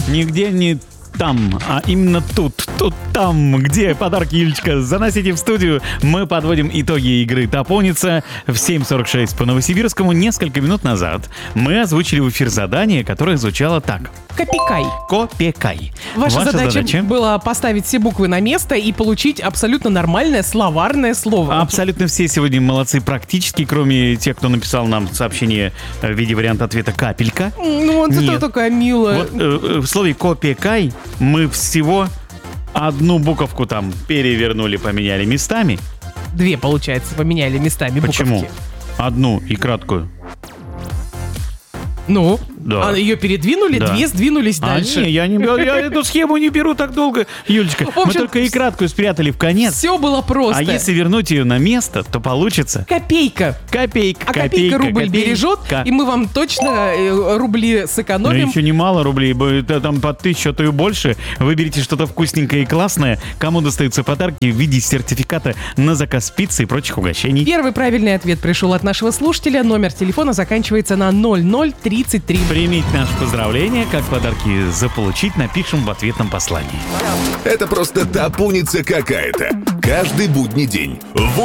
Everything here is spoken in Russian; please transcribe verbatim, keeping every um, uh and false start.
Нигде не там, а именно тут, тут, там, где подарки, Юлечка, заносите в студию. Мы подводим итоги игры «Топоница» в семь сорок шесть по Новосибирскому. Несколько минут назад мы озвучили в эфир задание, которое звучало так. Копекай. Копекай. Ваша, Ваша задача, задача была поставить все буквы на место и получить абсолютно нормальное словарное слово. Абсолютно все сегодня молодцы практически, кроме тех, кто написал нам сообщение в виде варианта ответа «капелька». Ну вот Нет. это такая милая. Вот э, в слове «копекай» мы всего одну буковку там перевернули, поменяли местами. Две, получается, поменяли местами Почему? буковки. Одну и краткую. Ну, Да. а ее передвинули, Да. две сдвинулись А дальше. не, я, не, беру- я эту схему не беру так долго, Юлечка. В Мы общем, только и краткую спрятали в конец. Все было просто. А если вернуть ее на место, то получится Копейка. копейка, А копейка рубль бережет, и мы вам точно э, рубли Но сэкономим. еще немало рублей, бо- это там по тысячу, а то и больше. Выберите что-то вкусненькое и классное. Кому достаются подарки в виде сертификата на заказ пиццы и прочих угощений. Первый правильный ответ пришел от нашего слушателя. Номер телефона заканчивается на ноль ноль тридцать три. Примите наше поздравление. Как подарки заполучить, напишем в ответном послании. Это просто топуница какая-то. Каждый будний день.